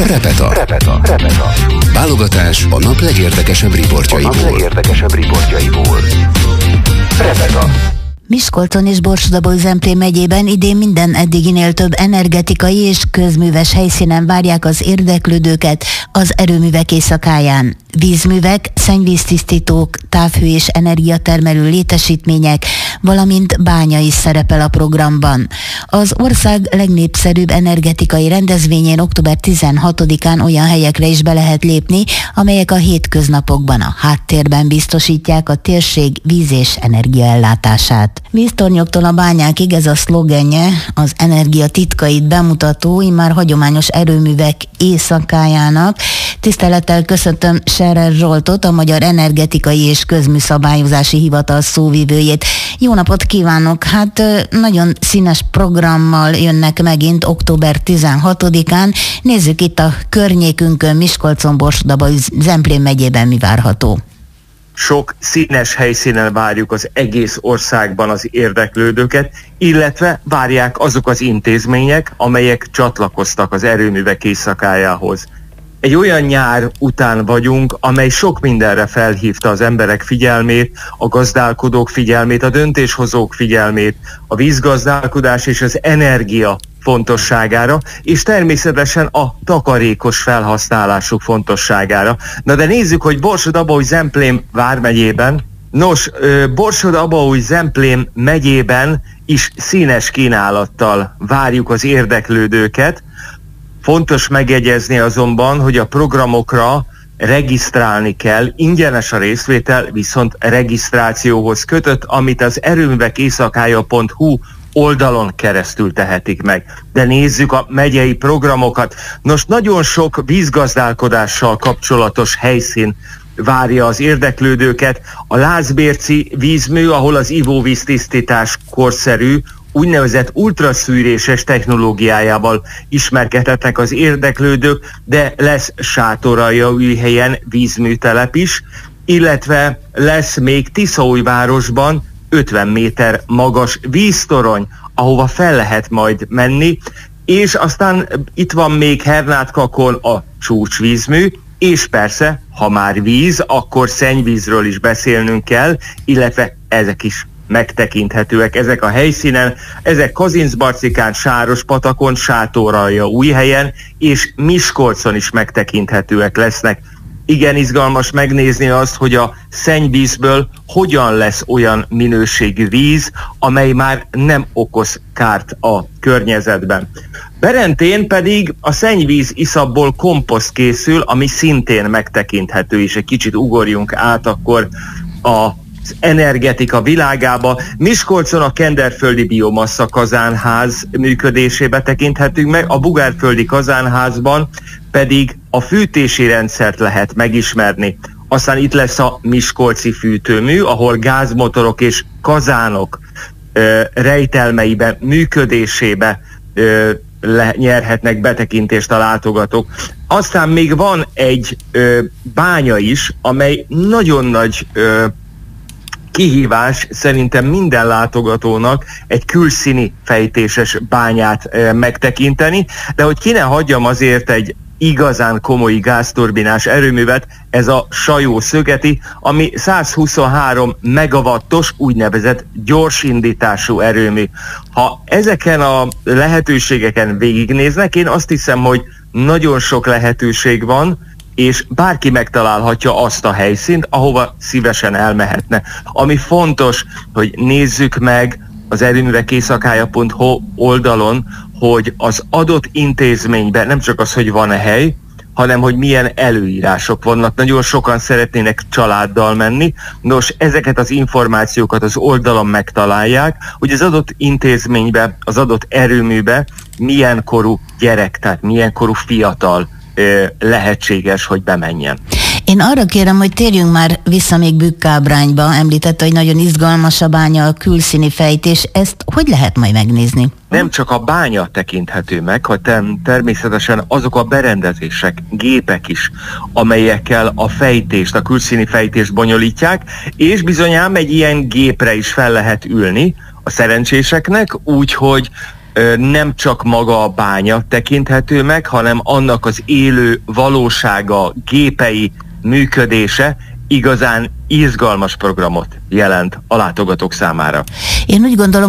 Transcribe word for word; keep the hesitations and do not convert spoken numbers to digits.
Repeta. Repeta. Repeta. Válogatás a nap legérdekesebb riportjaiból. A nap legérdekesebb riportjaiból. Repeta. Miskolcon és Borsod-Abaúj-Zemplén megyében idén minden eddiginél több energetikai és közműves helyszínen várják az érdeklődőket az erőművek éjszakáján. Vízművek, szennyvíztisztítók, távhő és energiatermelő létesítmények, valamint bánya is szerepel a programban. Az ország legnépszerűbb energetikai rendezvényén október tizenhatodikán olyan helyekre is be lehet lépni, amelyek a hétköznapokban a háttérben biztosítják a térség víz- és energiaellátását. Víztornyoktól a bányákig ez a szlogenje az energia titkait bemutató, immár hagyományos erőművek éjszakájának. Tisztelettel köszöntöm Scherer Zsoltot, a Magyar Energetikai és Közműszabályozási Hivatal szóvivőjét. Jó napot kívánok! Hát nagyon színes programmal jönnek megint október tizenhatodikán. Nézzük itt a környékünkön, Miskolcon, Borsod-Abaúj-Zemplén megyében mi várható. Sok színes helyszínen várjuk az egész országban az érdeklődőket, illetve várják azok az intézmények, amelyek csatlakoztak az erőművek éjszakájához. Egy olyan nyár után vagyunk, amely sok mindenre felhívta az emberek figyelmét, a gazdálkodók figyelmét, a döntéshozók figyelmét, a vízgazdálkodás és az energia fontosságára, és természetesen a takarékos felhasználásuk fontosságára. Na de nézzük, hogy Borsod-Abaúj-Zemplén vármegyében, nos, Borsod-Abaúj-Zemplén megyében is színes kínálattal várjuk az érdeklődőket. Fontos megjegyezni azonban, hogy a programokra regisztrálni kell, ingyenes a részvétel, viszont regisztrációhoz kötött, amit az erőművek éjszakája pont hu oldalon keresztül tehetik meg. De nézzük a megyei programokat. Nos, nagyon sok vízgazdálkodással kapcsolatos helyszín várja az érdeklődőket. A Lázbérci vízmű, ahol az ivóvíztisztítás korszerű, úgynevezett ultraszűréses technológiájával ismerkedhetnek az érdeklődők, de lesz Sátoraljaújhelyen vízműtelep is, illetve lesz még Tiszaújvárosban ötven méter magas víztorony, ahova fel lehet majd menni, és aztán itt van még Hernátkakon a csúcsvízmű, és persze, ha már víz, akkor szennyvízről is beszélnünk kell, illetve ezek is megtekinthetőek ezek a helyszínen, ezek Kazincbarcikán, Sárospatakon, Sátoraljaújhelyen és Miskolcon is megtekinthetőek lesznek. Igen izgalmas megnézni azt, hogy a szennyvízből hogyan lesz olyan minőségű víz, amely már nem okoz kárt a környezetben. Berentén pedig a szennyvíz iszapból komposzt készül, ami szintén megtekinthető, és egy kicsit ugorjunk át akkor a energetika világába. Miskolcon a Kenderföldi Biomassa kazánház működésébe tekinthetünk meg, a Bugárföldi kazánházban pedig a fűtési rendszert lehet megismerni. Aztán itt lesz a Miskolci fűtőmű, ahol gázmotorok és kazánok ö, rejtelmeiben, működésébe ö, le, nyerhetnek betekintést a látogatók. Aztán még van egy ö, bánya is, amely nagyon nagy ö, kihívás szerintem minden látogatónak egy külszíni fejtéses bányát e, megtekinteni, de hogy ki ne hagyjam azért egy igazán komoly gázturbinás erőművet, ez a Sajó-Szögeti, ami százhuszonhárom megawattos úgynevezett gyorsindítású erőmű. Ha ezeken a lehetőségeken végignéznek, én azt hiszem, hogy nagyon sok lehetőség van, és bárki megtalálhatja azt a helyszínt, ahova szívesen elmehetne. Ami fontos, hogy nézzük meg az erőművek éjszakája pont hu oldalon, hogy az adott intézményben nem csak az, hogy van-e hely, hanem hogy milyen előírások vannak. Nagyon sokan szeretnének családdal menni. Nos, ezeket az információkat az oldalon megtalálják, hogy az adott intézménybe, az adott erőműbe milyen korú gyerek, tehát milyen korú fiatal lehetséges, hogy bemenjen. Én arra kérem, hogy térjünk már vissza még Bükk-Ábrányba. Említette, hogy nagyon izgalmas a bánya, a külszíni fejtés. Ezt hogy lehet majd megnézni? Nem csak a bánya tekinthető meg, hanem természetesen azok a berendezések, gépek is, amelyekkel a fejtést, a külszíni fejtést bonyolítják, és bizonyám egy ilyen gépre is fel lehet ülni a szerencséseknek, úgyhogy nem csak maga a bánya tekinthető meg, hanem annak az élő valósága, gépei, működése igazán izgalmas programot jelent a látogatók számára. Én úgy gondolom,